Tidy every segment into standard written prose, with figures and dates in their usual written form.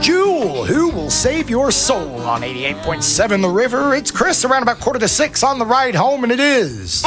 Jewel, who will save your soul on 88.7 The River. It's Chris around about 5:45 on the ride home, and it is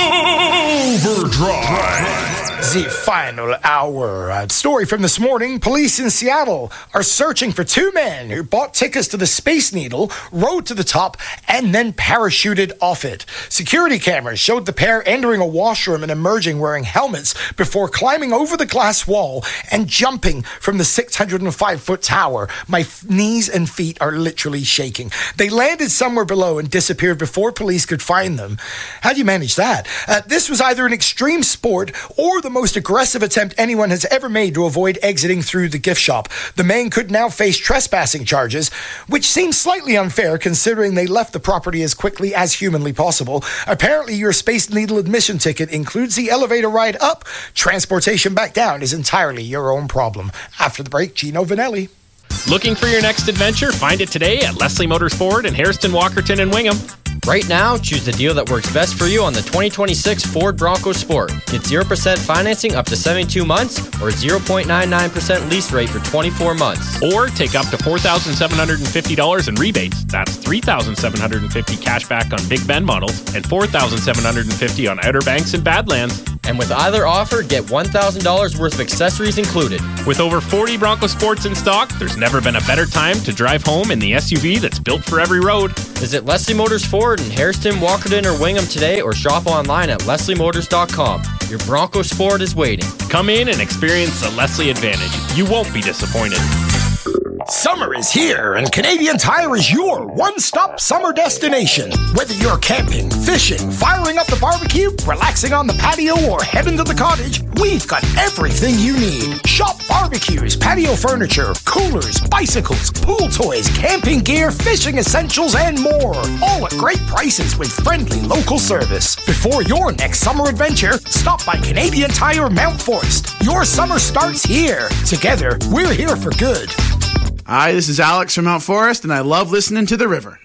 Overdrive. The final hour. A story from this morning. Police in Seattle are searching for two men who bought tickets to the Space Needle, rode to the top, and then parachuted off it. Security cameras showed the pair entering a washroom and emerging wearing helmets before climbing over the glass wall and jumping from the 605-foot tower. My knees and feet are literally shaking. They landed somewhere below and disappeared before police could find them. How do you manage that? This was either an extreme sport or the most aggressive attempt anyone has ever made to avoid exiting through the gift shop. The men could now face trespassing charges, which seems slightly unfair considering they left the property as quickly as humanly possible. Apparently, your Space Needle admission ticket includes the elevator ride up. Transportation back down is entirely your own problem. After the break, Gino Vanelli. Looking for your next adventure? Find it today at Leslie Motors Ford in Hairston, Walkerton, and Wingham. Right now, choose the deal that works best for you on the 2026 Ford Bronco Sport. Get 0% financing up to 72 months or 0.99% lease rate for 24 months. Or take up to $4,750 in rebates. That's $3,750 cash back on Big Bend models and $4,750 on Outer Banks and Badlands. And with either offer, get $1,000 worth of accessories included. With over 40 Bronco Sports in stock, there's never been a better time to drive home in the SUV that's built for every road. Visit Leslie Motors Ford in Hairston, Walkerton, or Wingham today or shop online at lesliemotors.com. Your Bronco Sport is waiting. Come in and experience the Leslie Advantage. You won't be disappointed. Summer is here, and Canadian Tire is your one-stop summer destination. Whether you're camping, fishing, firing up the barbecue, relaxing on the patio, or heading to the cottage, we've got everything you need. Shop barbecues, patio furniture, coolers, bicycles, pool toys, camping gear, fishing essentials, and more. All at great prices with friendly local service. Before your next summer adventure, stop by Canadian Tire Mount Forest. Your summer starts here. Together, we're here for good. Hi, this is Alex from Mount Forest, and I love listening to The River.